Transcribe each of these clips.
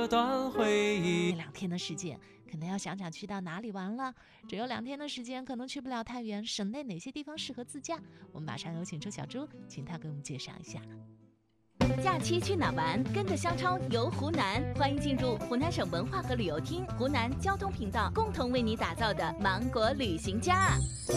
段回忆。 2天的时间，可能要想想去到哪里玩了。只有2天的时间，可能去不了太远。省内哪些地方适合自驾？我们马上有请出小猪，请他给我们介绍一下。 假期去哪玩？跟着香超游湖南，欢迎进入湖南省文化和旅游厅、湖南交通频道共同为你打造的芒果旅行家。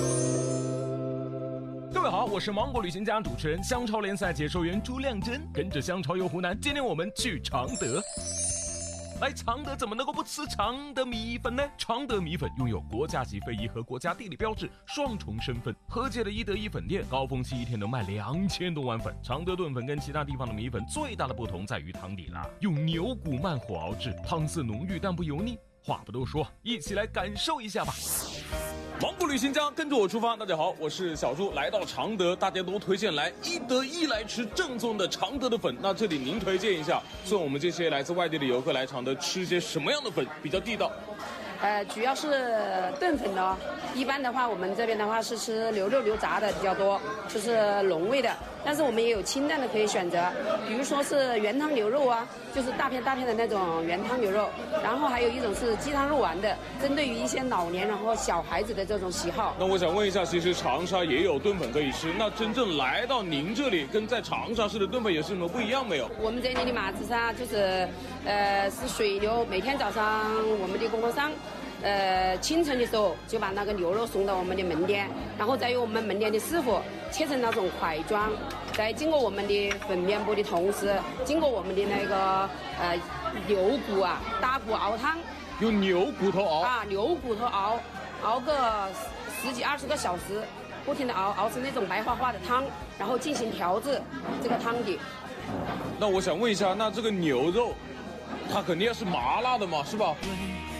各位好，我是芒果旅行家主持人香超联赛解说员朱亮珍，跟着香超游湖南，今天我们去常德。来常德怎么能够不吃常德米粉呢？常德米粉拥有国家级非遗和国家地理标志双重身份，合界的1得1粉店，高峰期一天能卖2000多万粉。常德炖粉跟其他地方的米粉最大的不同在于汤底啦，用牛骨慢火熬制，汤色浓郁但不油腻。话不多说，一起来感受一下吧。芒果旅行家跟着我出发。大家好，我是小猪。来到常德，大家都推荐来1得1来吃正宗的常德的粉。那这里您推荐一下，送我们这些来自外地的游客来常德吃些什么样的粉比较地道？ 主要是炖粉的，一般的话我们这边的话是吃牛肉牛杂的比较多，就是浓味的，但是我们也有清淡的可以选择，比如说是原汤牛肉啊，就是大片大片的那种原汤牛肉，然后还有一种是鸡汤肉丸的，针对于一些老年然后小孩子的这种喜好。 那我想问一下，其实长沙也有炖粉可以吃，那真正来到您这里跟在长沙市的炖粉有什么不一样没有？ 我们这里的码子上就是是水牛，每天早上我们的供货商清晨的时候就把那个牛肉送到我们的门店，然后再由我们门店的师傅切成那种块状，再经过我们的粉面部的同时，经过我们的那个牛骨啊大骨熬汤， 用牛骨头熬啊，牛骨头熬个10几20个小时，不停的熬成那种白花花的汤，然后进行调制这个汤底。 那我想问一下，那这个牛肉它肯定要是麻辣的嘛，是吧？